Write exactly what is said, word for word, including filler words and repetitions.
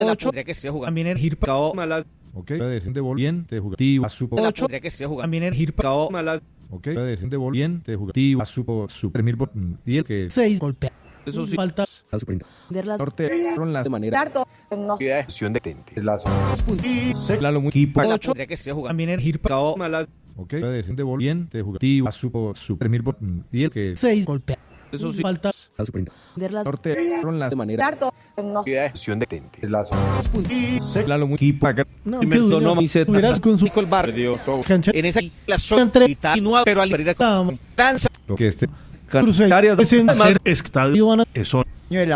La podría que esté jugando. También el Hirpa. Cao malas. Ok, la decisión de volviente jugativo a supo La ocho. podría que esté jugando. También el Hirpa. Cao malas. ok, la decisión de volviente jugativo a supo super mil y el que seis. Golpea. Eso sí. Faltas. La superintendencia de las norte con las de manera Acción de tente. Es la claro muy equipo La ocho. podría que esté jugando. También el Hirpa. Cao malas. ok, la decisión de volviente jugativo a supo super mil y el que seis. Golpea. Eso sí. Faltas. la superintendencia de las norte con las de manera acción de tente. Es la claro muy equipo No, Y que me sonó hubiera- mi set. hubieras con su Nicole Barrio. cancha. En esa la zona Entre- continua, pero al ir a Tama. Franza. lo que este Cruce. Áreas Es en más. estadio. Eso.